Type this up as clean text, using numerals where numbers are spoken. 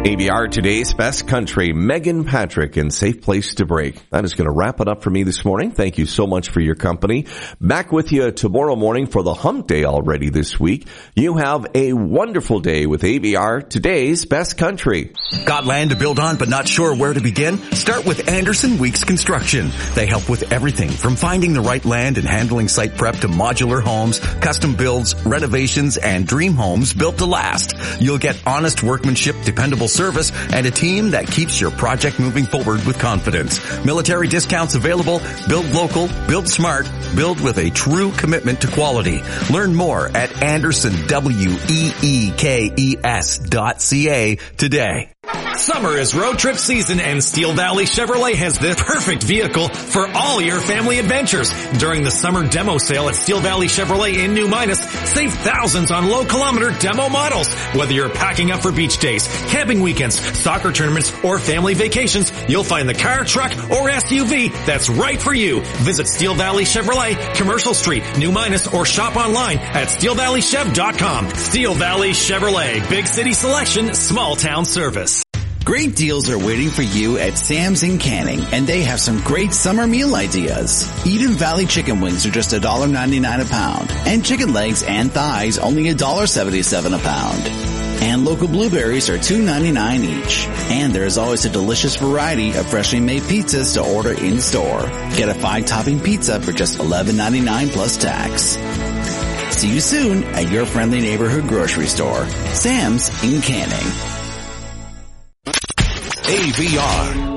ABR Today's Best Country, Megan Patrick, and Safe Place to Break. That is going to wrap it up for me this morning. Thank you so much for your company. Back with you tomorrow morning for the hump day already this week. You have a wonderful day with ABR Today's Best Country. Got land to build on but not sure where to begin? Start with Anderson Weeks Construction. They help with everything from finding the right land and handling site prep to modular homes, custom builds, renovations, and dream homes built to last. You'll get honest workmanship, dependable service, and a team that keeps your project moving forward with confidence. Military discounts available. Build local, build smart, build with a true commitment to quality. Learn more at AndersonWeekes.ca today. Summer is road trip season, and Steel Valley Chevrolet has the perfect vehicle for all your family adventures. During the summer demo sale at Steel Valley Chevrolet in New Minas, save thousands on low-kilometer demo models. Whether you're packing up for beach days, camping weekends, soccer tournaments, or family vacations, you'll find the car, truck, or SUV that's right for you. Visit Steel Valley Chevrolet, Commercial Street, New Minas, or shop online at SteelValleyChev.com. Steel Valley Chevrolet, big city selection, small town service. Great deals are waiting for you at Sam's in Canning, and they have some great summer meal ideas. Eden Valley chicken wings are just $1.99 a pound, and chicken legs and thighs only $1.77 a pound. And local blueberries are $2.99 each. And there is always a delicious variety of freshly made pizzas to order in-store. Get a 5-topping pizza for just $11.99 plus tax. See you soon at your friendly neighborhood grocery store, Sam's in Canning. ABR